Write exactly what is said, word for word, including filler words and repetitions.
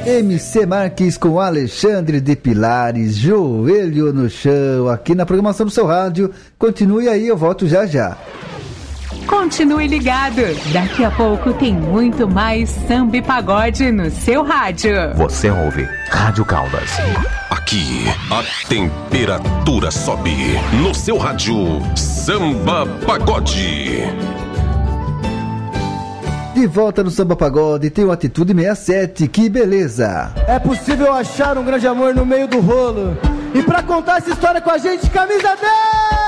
M C Marques com Alexandre de Pilares, Joelho no Chão, aqui na programação do seu rádio. Continue aí, eu volto já já. Continue ligado, daqui a pouco tem muito mais samba e pagode no seu rádio. Você ouve Rádio Caldas. Aqui, a temperatura sobe no seu rádio Samba Pagode. De volta no Samba Pagode, tem o Atitude sessenta e sete, que beleza! É possível achar um grande amor no meio do rolo. E pra contar essa história com a gente, camisa dez!